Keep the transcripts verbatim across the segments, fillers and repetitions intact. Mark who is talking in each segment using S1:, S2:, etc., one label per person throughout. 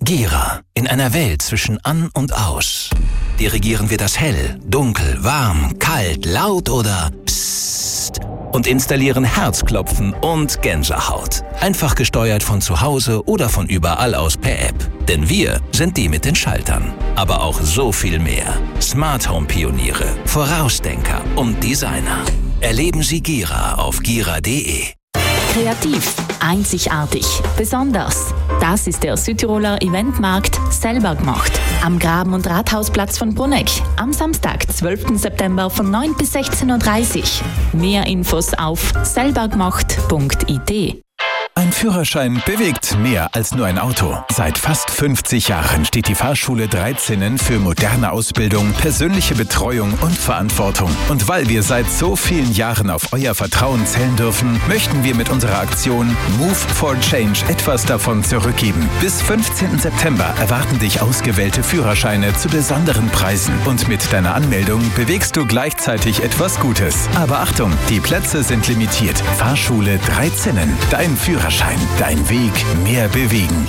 S1: Gira. In einer Welt zwischen an und aus. Dirigieren wir das hell, dunkel, warm, kalt, laut oder psst und installieren Herzklopfen und Gänsehaut. Einfach gesteuert von zu Hause oder von überall aus per App. Denn wir sind die mit den Schaltern. Aber auch so viel mehr. Smart Home Pioniere, Vorausdenker und Designer. Erleben Sie Gira auf gira punkt de.
S2: Kreativ, einzigartig, besonders. Das ist der Südtiroler Eventmarkt «Selber gemacht» am Graben- und Rathausplatz von Bruneck am Samstag, zwölften September von neun bis sechzehn Uhr dreißig. Mehr Infos auf selbergemacht punkt i t.
S3: Ein Führerschein bewegt mehr als nur ein Auto. Seit fast fünfzig Jahren steht die Fahrschule Dreizinnen für moderne Ausbildung, persönliche Betreuung und Verantwortung. Und weil wir seit so vielen Jahren auf euer Vertrauen zählen dürfen, möchten wir mit unserer Aktion Move for Change etwas davon zurückgeben. Bis fünfzehnten September erwarten dich ausgewählte Führerscheine zu besonderen Preisen. Und mit deiner Anmeldung bewegst du gleichzeitig etwas Gutes. Aber Achtung, die Plätze sind limitiert. Fahrschule Dreizinnen, dein Führerschein. Dein Weg mehr bewegen.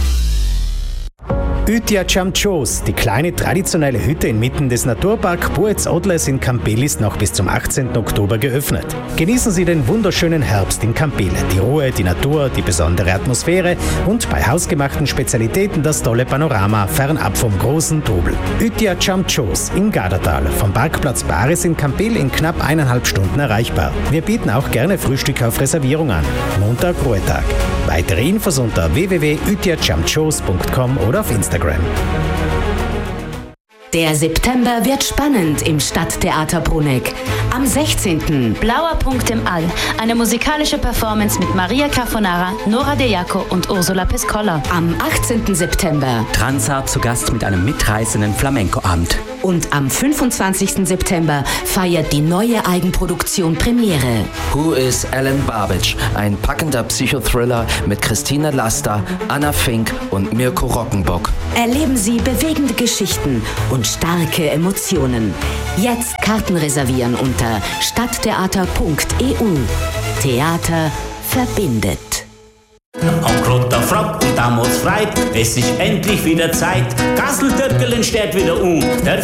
S4: Ütia Chamchos, die kleine traditionelle Hütte inmitten des Naturpark Boetz Odles in Campil, ist noch bis zum achtzehnten Oktober geöffnet. Genießen Sie den wunderschönen Herbst in Campil, die Ruhe, die Natur, die besondere Atmosphäre und bei hausgemachten Spezialitäten das tolle Panorama fernab vom großen Trubel. Ütia Chamchos im Gardatal, vom Parkplatz Baris in Campil in knapp eineinhalb Stunden erreichbar. Wir bieten auch gerne Frühstück auf Reservierung an. Montag, Ruhetag. Weitere Infos unter w w w punkt ütia chamchos punkt com oder auf Instagram.
S5: Der September wird spannend im Stadttheater Bruneck. Am sechzehnten
S2: Blauer Punkt im All. Eine musikalische Performance mit Maria Cafonara, Nora De Jaco und Ursula Pescola.
S5: Am achtzehnten September
S6: Transart zu Gast mit einem mitreißenden Flamenco-Abend.
S5: Und am fünfundzwanzigsten September feiert die neue Eigenproduktion Premiere.
S7: Who is Alan Babic? Ein packender Psychothriller mit Christine Laster, Anna Fink und Mirko Rockenbock.
S5: Erleben Sie bewegende Geschichten und starke Emotionen. Jetzt Karten reservieren unter stadttheater punkt e u. Theater verbindet.
S8: Am Klotter Frack und damals freit, es ist endlich wieder Zeit. Kasseltöckeln steht wieder um. Der